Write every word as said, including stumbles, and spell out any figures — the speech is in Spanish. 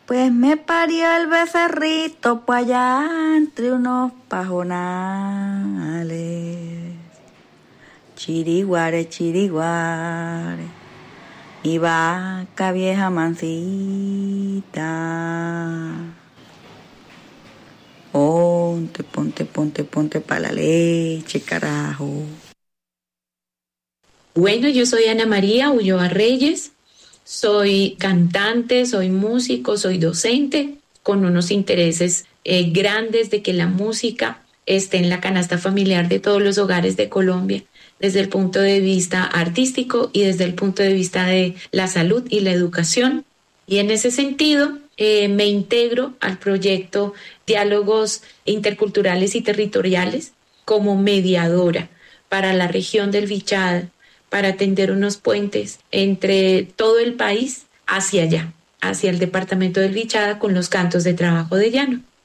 Pues me parió el becerrito por allá entre unos pajonales. Chiriguare, chiriguare, mi vaca vieja mansita. Ponte, ponte, ponte, ponte pa' la leche, carajo. Bueno, yo soy Ana María Ulloa Reyes, soy cantante, soy músico, soy docente, con unos intereses eh, grandes de que la música esté en la canasta familiar de todos los hogares de Colombia, desde el punto de vista artístico y desde el punto de vista de la salud y la educación. Y en ese sentido, eh, me integro al proyecto Diálogos Interculturales y Territoriales como mediadora para la región del Vichada, para tender unos puentes entre todo el país hacia allá, hacia el departamento del Vichada con los cantos de trabajo de llano.